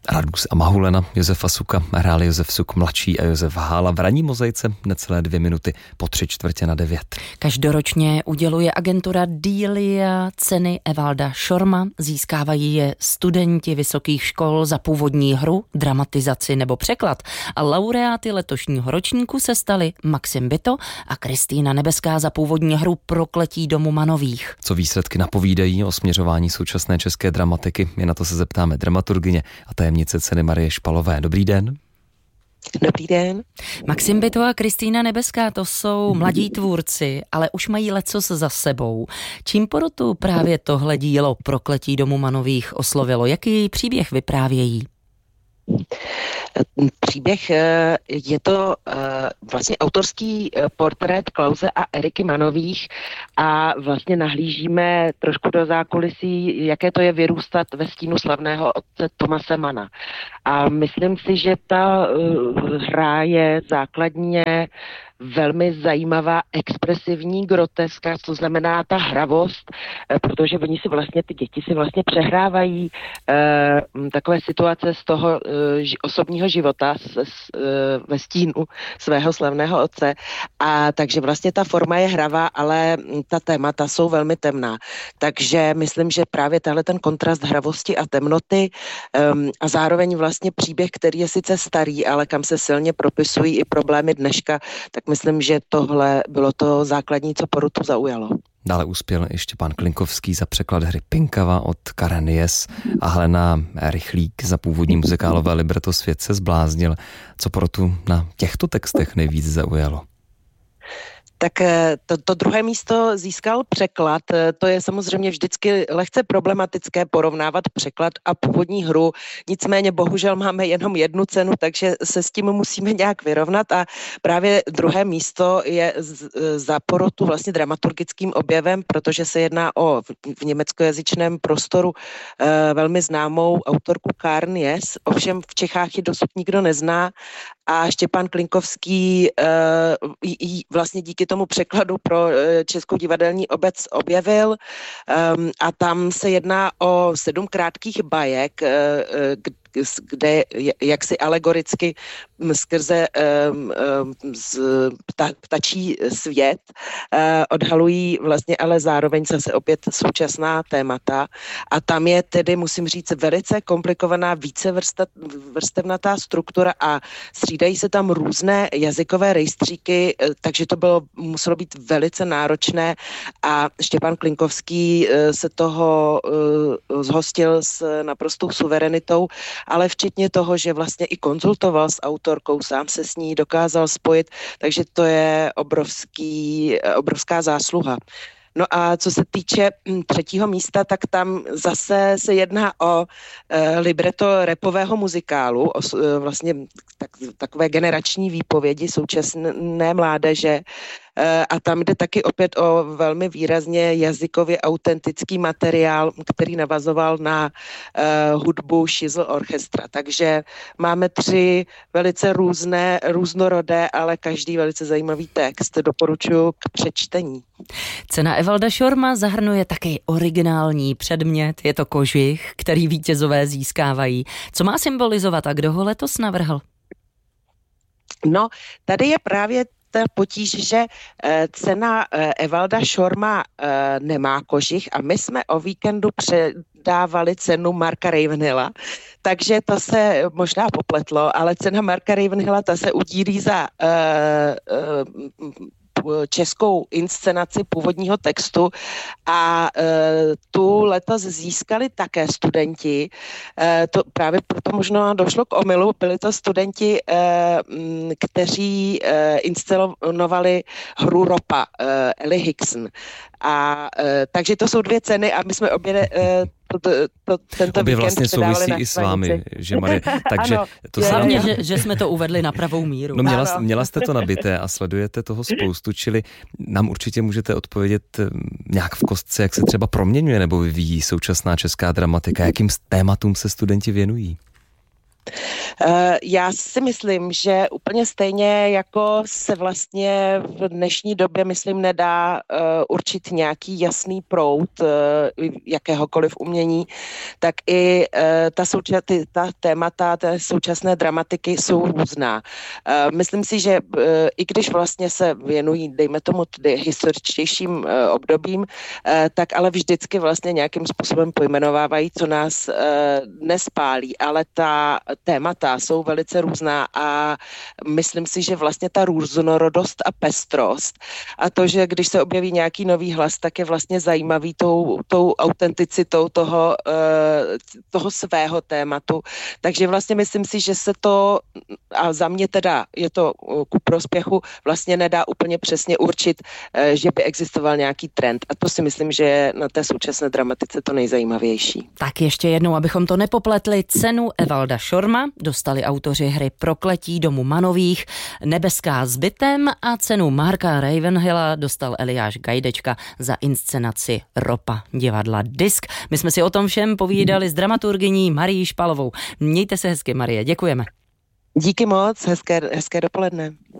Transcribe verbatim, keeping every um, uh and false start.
Radus a Mahulena, Josefa Suka hráli Josef Suk mladší a Josef Hála v ranní mozaice necelé dvě minuty po tři čtvrtě na devět. Každoročně uděluje agentura Delia ceny Evalda Šorma. Získávají je studenti vysokých škol za původní hru, dramatizaci nebo překlad. A laureáty letošního ročníku se stali Maxim Byto a Kristýna Nebeská za původní hru Prokletí domu Manových. Co výsledky napovídají o směřování současné české dramatiky, je na to se zeptáme dramaturgyně a tajemnice ceny Marie Špalové. Dobrý den. Dobrý den. Maxim Byto a Kristýna Nebeská, to jsou mladí tvůrci, ale už mají lecos za sebou. Čím porotu právě tohle dílo Prokletí domu Manových oslovilo? Jaký příběh vyprávějí? Příběh je to vlastně autorský portrét Klause a Eriky Manových a vlastně nahlížíme trošku do zákulisí, jaké to je vyrůstat ve stínu slavného otce Tomase Mana. A myslím si, že ta hra je základně velmi zajímavá, expresivní, groteska, co znamená ta hravost, protože oni si vlastně, ty děti si vlastně přehrávají eh, takové situace z toho eh, osobního života s, s, eh, ve stínu svého slavného otce. A takže vlastně ta forma je hravá, ale ta témata jsou velmi temná. Takže myslím, že právě tahle ten kontrast hravosti a temnoty eh, a zároveň vlastně příběh, který je sice starý, ale kam se silně propisují i problémy dneška, tak myslím, že tohle bylo to základní, co porotu zaujalo. Dále uspěl ještě pan Klinkovský za překlad hry Pinkava od Karen Yes a Helena Rychlík za původní muzikálové libreto Svět se zbláznil. Co porotu na těchto textech nejvíc zaujalo? Tak to, to druhé místo získal překlad. To je samozřejmě vždycky lehce problematické porovnávat překlad a původní hru. Nicméně bohužel máme jenom jednu cenu, takže se s tím musíme nějak vyrovnat a právě druhé místo je z, za porotu vlastně dramaturgickým objevem, protože se jedná o v německojazyčném prostoru e, velmi známou autorku Karen Yes. Ovšem v Čechách ji dosud nikdo nezná a Štěpán Klinkovský e, j, vlastně díky tomu překladu pro Českou divadelní obec objevil um, a tam se jedná o sedm krátkých bajek, uh, kde jaksi alegoricky skrze um, um, z, pta, ptačí svět uh, odhalují vlastně ale zároveň zase opět současná témata a tam je tedy, musím říct, velice komplikovaná, více vrsta, vrstevnatá struktura a střídají se tam různé jazykové rejstříky, takže to bylo, muselo být velice náročné a Štěpán Klinkovský uh, se toho uh, zhostil s naprostou suverenitou, ale včetně toho, že vlastně i konzultoval s autorkou, sám se s ní dokázal spojit, takže to je obrovský, obrovská zásluha. No a co se týče třetího místa, tak tam zase se jedná o e, libreto rapového muzikálu, o e, vlastně tak, takové generační výpovědi současné mládeže. A tam jde taky opět o velmi výrazně jazykově autentický materiál, který navazoval na uh, hudbu Šizl orchestra. Takže máme tři velice různé, různorodé, ale každý velice zajímavý text. Doporučuji k přečtení. Cena Evalda Šorma zahrnuje taky originální předmět. Je to kožich, který vítězové získávají. Co má symbolizovat a kdo ho letos navrhl? No, tady je právě ta potíž, že e, cena e, Evalda Šorma e, nemá kožich a my jsme o víkendu předávali cenu Marka Ravenhilla, takže to se možná popletlo, ale cena Marka Ravenhilla ta se udílí za e, e, českou inscenaci původního textu a e, tu letos získali také studenti. E, to právě proto možná došlo k omylu. Byli to studenti, e, kteří e, inscenovali hru Ropa, e, Ellie Hickson. A e, takže to jsou dvě ceny a my jsme obě e, to, to, to, tento Obě víkend vlastně souvisí i s vámi, že Marie, takže ano, to se hlavně, že, že jsme to uvedli na pravou míru. No měla, měla jste to nabité a sledujete toho spoustu, čili nám určitě můžete odpovědět nějak v kostce, jak se třeba proměňuje nebo vyvíjí současná česká dramatika, jakým tématům se studenti věnují. Já si myslím, že úplně stejně jako se vlastně v dnešní době, myslím, nedá uh, určit nějaký jasný proud uh, jakéhokoliv umění, tak i uh, ta, souča- ty, ta témata té současné dramatiky jsou různá. Uh, myslím si, že uh, i když vlastně se věnují, dejme tomu, historičtějším uh, obdobím, uh, tak ale vždycky vlastně nějakým způsobem pojmenovávají, co nás uh, nespálí, ale ta témata jsou velice různá a myslím si, že vlastně ta různorodost a pestrost a to, že když se objeví nějaký nový hlas, tak je vlastně zajímavý tou, tou autenticitou toho, toho svého tématu. Takže vlastně myslím si, že se to, a za mě teda je to ku prospěchu, vlastně nedá úplně přesně určit, že by existoval nějaký trend. A to si myslím, že je na té současné dramatice to nejzajímavější. Tak ještě jednou, abychom to nepopletli, cenu Evalda Šorma dostali autoři hry Prokletí domu Manových, Nebeská s bytem a cenu Marka Ravenhilla dostal Eliáš Gajdečka za inscenaci Ropa divadla Disk. My jsme si o tom všem povídali s dramaturgyní Marií Špalovou. Mějte se hezky, Marie, děkujeme. Díky moc, hezké, hezké dopoledne.